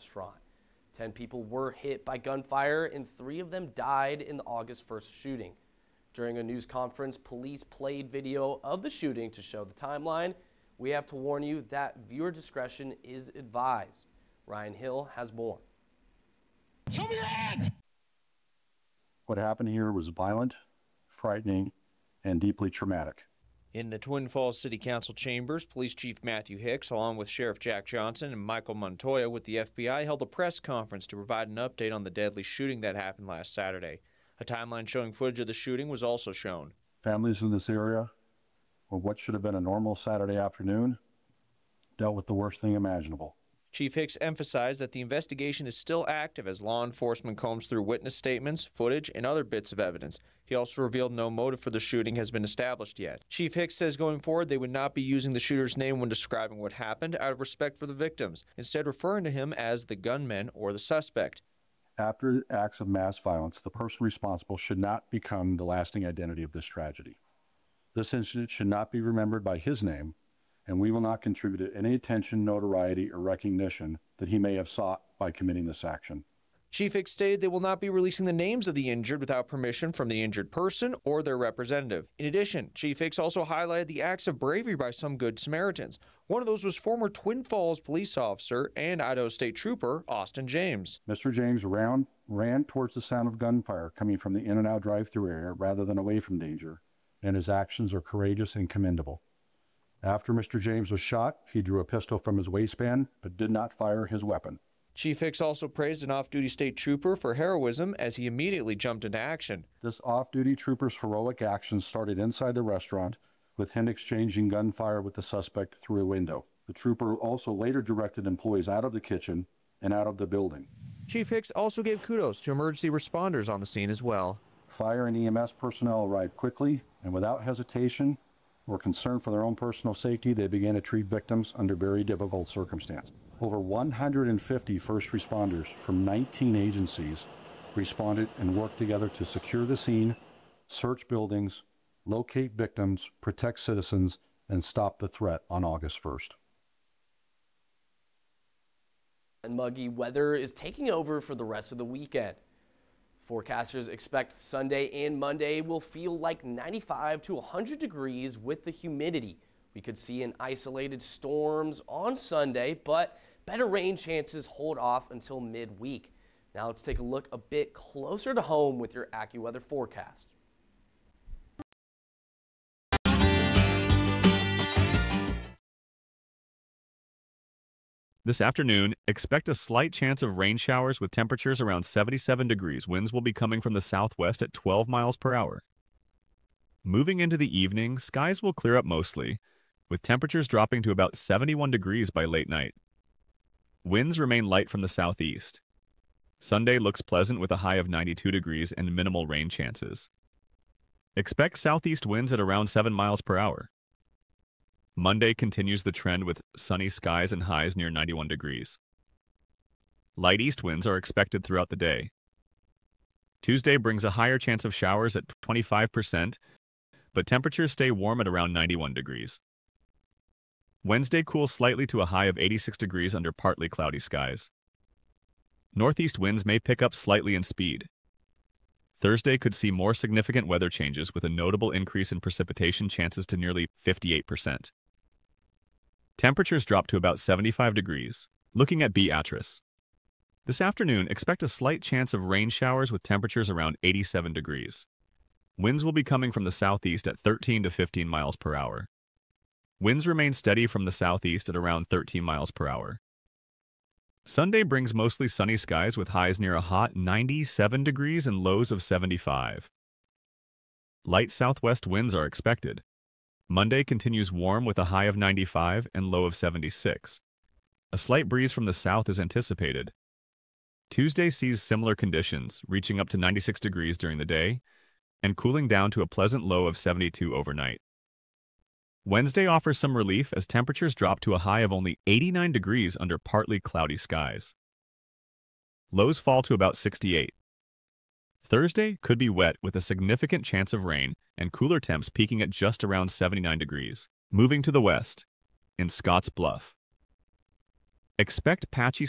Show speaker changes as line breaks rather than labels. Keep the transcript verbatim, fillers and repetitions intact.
restaurant. Ten people were hit by gunfire and three of them died in the August first shooting. During a news conference, police played video of the shooting to show the timeline. We have to warn you that viewer discretion is advised. Ryan Hill has more.
Show me your hands!
What happened here was violent, frightening, and deeply traumatic.
In the Twin Falls City Council chambers, Police Chief Matthew Hicks, along with Sheriff Jack Johnson and Michael Montoya with the F B I, held a press conference to provide an update on the deadly shooting that happened last Saturday. A timeline showing footage of the shooting was also shown.
Families in this area, on what should have been a normal Saturday afternoon, dealt with the worst thing imaginable.
Chief Hicks emphasized that the investigation is still active as law enforcement combs through witness statements, footage, and other bits of evidence. He also revealed no motive for the shooting has been established yet. Chief Hicks says going forward they would not be using the shooter's name when describing what happened out of respect for the victims, instead referring to him as the gunman or the suspect.
After acts of mass violence, the person responsible should not become the lasting identity of this tragedy. This incident should not be remembered by his name, and we will not contribute any attention, notoriety, or recognition that he may have sought by committing this action.
Chief Hicks stated they will not be releasing the names of the injured without permission from the injured person or their representative. In addition, Chief Hicks also highlighted the acts of bravery by some Good Samaritans. One of those was former Twin Falls police officer and Idaho State Trooper Austin James.
Mister James ran, ran towards the sound of gunfire coming from the In-N-Out drive-thru area rather than away from danger, and his actions are courageous and commendable. After Mister James was shot, he drew a pistol from his waistband, but did not fire his weapon.
Chief Hicks also praised an off-duty state trooper for heroism as he immediately jumped into action.
This off-duty trooper's heroic action started inside the restaurant, with him exchanging gunfire with the suspect through a window. The trooper also later directed employees out of the kitchen and out of the building.
Chief Hicks also gave kudos to emergency responders on the scene as well.
Fire and E M S personnel arrived quickly, and without hesitation or concern for their own personal safety, they began to treat victims under very difficult circumstances. Over one hundred fifty first responders from nineteen agencies responded and worked together to secure the scene, search buildings, locate victims, protect citizens, and stop the threat on August first.
And muggy weather is taking over for the rest of the weekend. Forecasters expect Sunday and Monday will feel like ninety-five to one hundred degrees with the humidity. We could see an isolated storms on Sunday, but better rain chances hold off until midweek. Now let's take a look a bit closer to home with your AccuWeather forecast.
This afternoon, expect a slight chance of rain showers with temperatures around seventy-seven degrees. Winds will be coming from the southwest at twelve miles per hour. Moving into the evening, skies will clear up mostly, with temperatures dropping to about seventy-one degrees by late night. Winds remain light from the southeast. Sunday looks pleasant with a high of ninety-two degrees and minimal rain chances. Expect southeast winds at around seven miles per hour. Monday continues the trend with sunny skies and highs near ninety-one degrees. Light east winds are expected throughout the day. Tuesday brings a higher chance of showers at twenty-five percent, but temperatures stay warm at around ninety-one degrees. Wednesday cools slightly to a high of eighty-six degrees under partly cloudy skies. Northeast winds may pick up slightly in speed. Thursday could see more significant weather changes with a notable increase in precipitation chances to nearly fifty-eight percent. Temperatures drop to about seventy-five degrees. Looking at Beatrice. This afternoon, expect a slight chance of rain showers with temperatures around eighty-seven degrees. Winds will be coming from the southeast at thirteen to fifteen miles per hour. Winds remain steady from the southeast at around thirteen miles per hour. Sunday brings mostly sunny skies with highs near a hot ninety-seven degrees and lows of seventy-five. Light southwest winds are expected. Monday continues warm with a high of ninety-five and low of seventy-six. A slight breeze from the south is anticipated. Tuesday sees similar conditions, reaching up to ninety-six degrees during the day and cooling down to a pleasant low of seventy-two overnight. Wednesday offers some relief as temperatures drop to a high of only eighty-nine degrees under partly cloudy skies. Lows fall to about sixty-eight. Thursday could be wet with a significant chance of rain and cooler temps peaking at just around seventy-nine degrees. Moving to the west, in Scotts Bluff. Expect patchy